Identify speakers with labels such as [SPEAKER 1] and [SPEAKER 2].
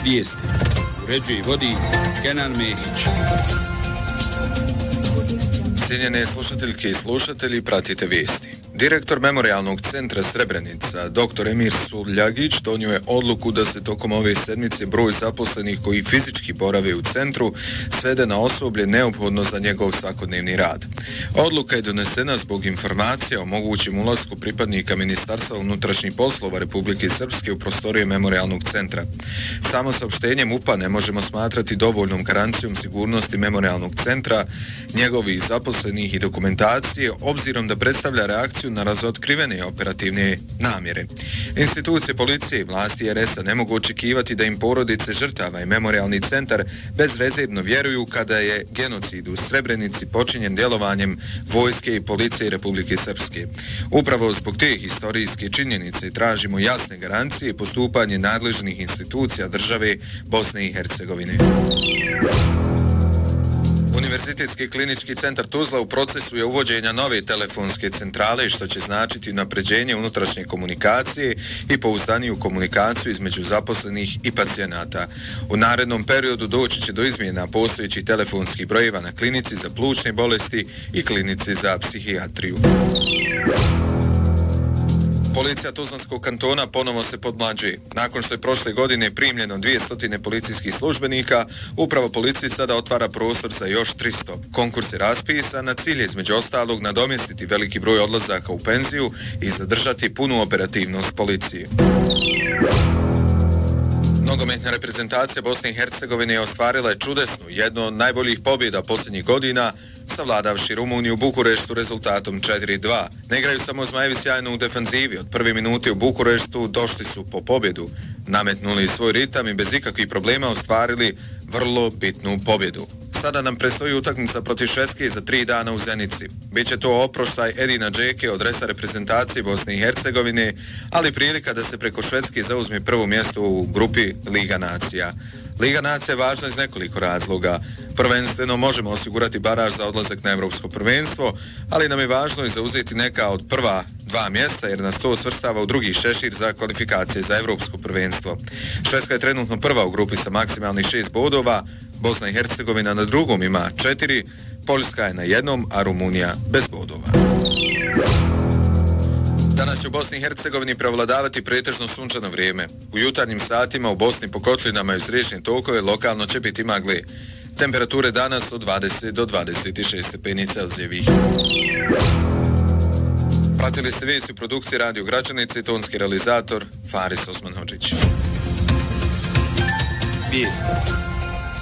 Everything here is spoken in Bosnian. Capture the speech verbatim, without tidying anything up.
[SPEAKER 1] Vijesti. Uređuje i vodi Kenan Mehić.
[SPEAKER 2] Cijenjene slušateljke i slušatelji, pratite vijesti. Direktor Memorijalnog centra Srebrenica, doktor Emir Suljagić, donio je odluku da se tokom ove sedmice broj zaposlenih koji fizički borave u centru svede na osoblje neophodno za njegov svakodnevni rad. Odluka je donesena zbog informacija o mogućem ulasku pripadnika Ministarstva unutrašnjih poslova Republike Srpske u prostorije Memorijalnog centra. Samo saopštenjem U P A ne možemo smatrati dovoljnom garancijom sigurnosti Memorijalnog centra, njegovih zaposlenih i dokumentacije, obzirom da predstavlja reakciju na razotkrivene operativne namjere. Institucije policije i vlasti R S-a ne mogu očekivati da im porodice žrtava i Memorijalni centar bezrezervno vjeruju kada je genocid u Srebrenici počinjen djelovanjem vojske i policije Republike Srpske. Upravo zbog te historijske činjenice tražimo jasne garancije i postupanje nadležnih institucija države Bosne i Hercegovine. Univerzitetski klinički centar Tuzla u procesu je uvođenja nove telefonske centrale, što će značiti napređenje unutrašnje komunikacije i pouzdaniju komunikaciju između zaposlenih i pacijenata. U narednom periodu doći će do izmjena postojećih telefonskih brojeva na klinici za plućne bolesti i klinici za psihijatriju. Policija Tuzlanskog kantona ponovo se podmlađuje. Nakon što je prošle godine primljeno dvjesto policijskih službenika, upravo policiji sada otvara prostor za još tristo. Konkurs je raspisan, na cilj je između ostalog nadomjestiti veliki broj odlazaka u penziju i zadržati punu operativnost policije. Nogometna reprezentacija Bosne i Hercegovine ostvarila je čudesnu, jednu od najboljih pobjeda posljednjih godina, savladavši Rumuniju u Bukureštu rezultatom četiri dva. Ne igraju samo Zmajevi sjajno u defanzivi. Od prve minute u Bukureštu došli su po pobjedu. Nametnuli svoj ritam i bez ikakvih problema ostvarili vrlo bitnu pobjedu. Sada nam predstoji utakmica protiv Švedske za tri dana u Zenici. Biće to oproštaj Edina Džeke od dresa reprezentacije Bosne i Hercegovine, ali prilika da se preko Švedske zauzme prvo mjesto u grupi Liga nacija. Liga nacija je važna iz nekoliko razloga. Prvenstveno možemo osigurati baraž za odlazak na Evropsko prvenstvo, ali nam je važno i zauzeti neka od prva dva mjesta jer nas to svrstava u drugi šešir za kvalifikacije za Evropsko prvenstvo. Švedska je trenutno prva u grupi sa maksimalnih šest bodova, Bosna i Hercegovina na drugom ima četiri, Poljska je na jednom, a Rumunija bez bodova. Danas će u Bosni i Hercegovini prevladavati pretežno sunčano vrijeme. U jutarnjim satima u Bosni po kotlinama i uz riječne tokove lokalno će biti magle. Temperature danas od dvadeset do dvadeset šest stepeni Celzijevih. Pratili ste vijesti u produkciji Radio Gračanice i tonski realizator Faris Osman Hodžić.
[SPEAKER 1] Vijesti.